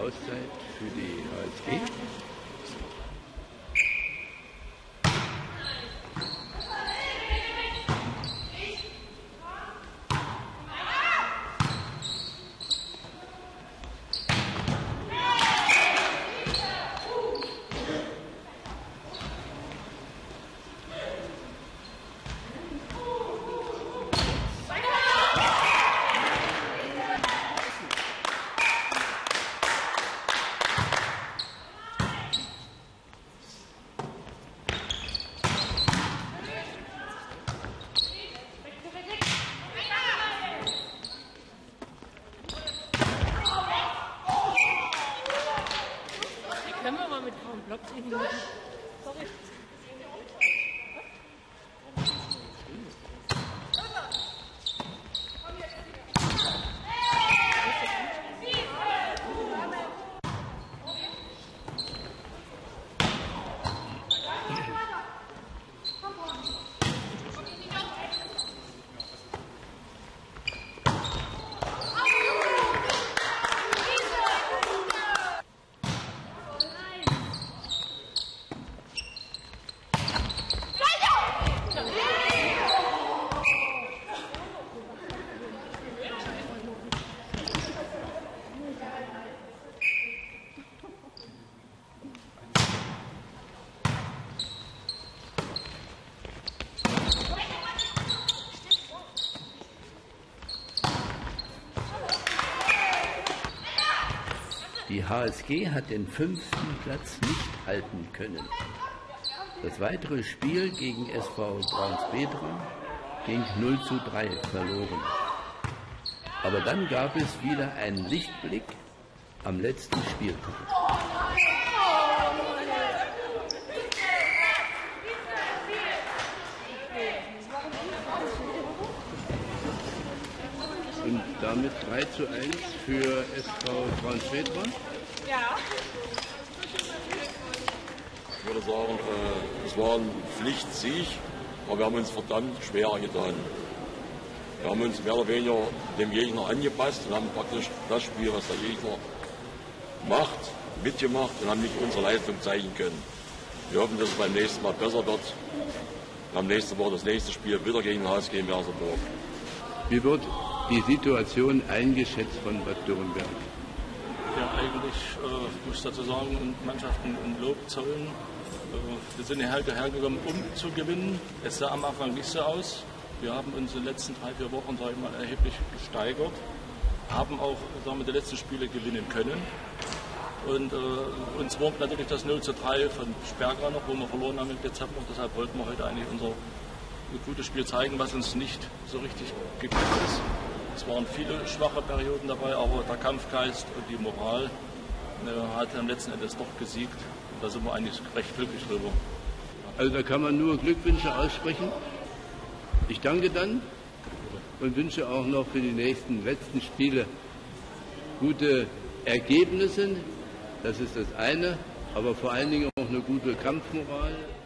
Auszeit für die HSG. Können wir mal mit kaum Block ziehen? Sorry. Die HSG hat den 5. Platz nicht halten können. Das weitere Spiel gegen SV Braunsbedra ging 0:3 verloren. Aber dann gab es wieder einen Lichtblick am letzten Spieltag. Und damit 3:1 für SV Braunsbedra. Ja. Ich würde sagen, es war ein Pflichtsieg, aber wir haben uns verdammt schwer getan. Wir haben uns mehr oder weniger dem Gegner angepasst und haben praktisch das Spiel, was der Gegner macht, mitgemacht und haben nicht unsere Leistung zeigen können. Wir hoffen, dass es beim nächsten Mal besser wird. Wir haben nächste Woche das nächste Spiel wieder gegen den HSG in Merseburg. Wie wird die Situation eingeschätzt von Bad Dürrenberg? Ja, eigentlich muss ich dazu sagen, und Mannschaften ein Lob zollen. Wir sind hierher gekommen, um zu gewinnen. Es sah am Anfang nicht so aus. Wir haben uns in den letzten 3-4 Wochen erheblich gesteigert, haben auch die letzten Spiele gewinnen können. Und uns wurmt natürlich das 0:3 von Sperger noch, wo wir verloren haben im Dezember. Deshalb wollten wir heute eigentlich unser gutes Spiel zeigen, was uns nicht so richtig geglückt ist. Es waren viele schwache Perioden dabei, aber der Kampfgeist und die Moral hat am letzten Endes doch gesiegt. Und da sind wir eigentlich recht glücklich drüber. Also da kann man nur Glückwünsche aussprechen. Ich danke dann und wünsche auch noch für die nächsten letzten Spiele gute Ergebnisse. Das ist das eine, aber vor allen Dingen auch eine gute Kampfmoral.